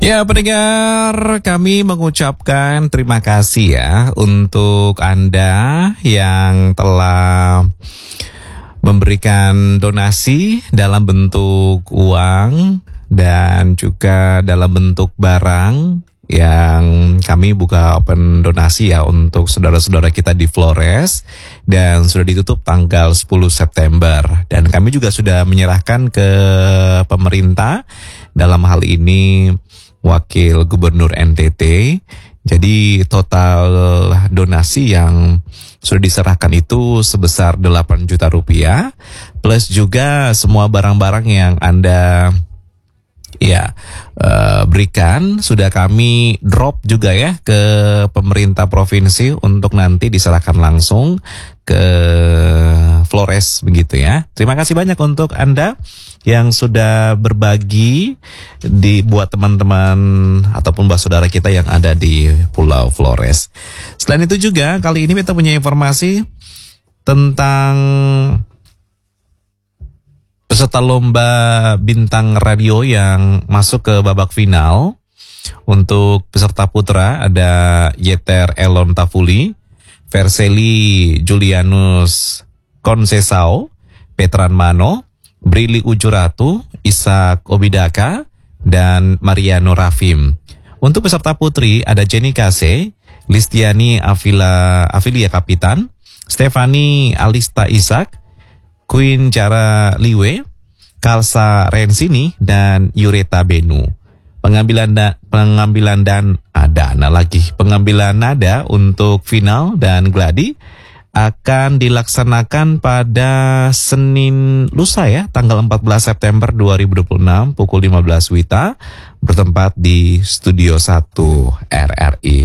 Ya, pendengar, kami mengucapkan terima kasih ya untuk Anda yang telah memberikan donasi dalam bentuk uang dan juga dalam bentuk barang yang kami buka open donasi ya untuk saudara-saudara kita di Flores dan sudah ditutup tanggal 10 September dan kami juga sudah menyerahkan ke pemerintah dalam hal ini Wakil Gubernur NTT. Jadi total donasi yang sudah diserahkan itu sebesar 8 juta rupiah plus juga semua barang-barang yang Anda berikan sudah kami drop juga ya ke pemerintah provinsi untuk nanti diserahkan langsung ke Flores begitu ya. Terima kasih banyak untuk Anda yang sudah berbagi buat teman-teman ataupun buat saudara kita yang ada di Pulau Flores. Selain itu juga kali ini kita punya informasi tentang peserta lomba bintang radio yang masuk ke babak final. Untuk peserta putra ada Yeter Elon Tafuli, Verseli Julianus Konsesao, Petran Mano, Brili Ujuratu, Ishak Obidaka, dan Mariano Rafim. Untuk peserta putri ada Jenny Kase, Listiani Afilia Kapitan, Stefani Alista Ishak, Queen Jara Liwe, Kalsa Rensini, dan Yureta Benu. Pengambilan nada untuk final dan gladi akan dilaksanakan pada Senin lusa ya, tanggal 14 September 2026 pukul 15 WITA bertempat di Studio 1 RRI.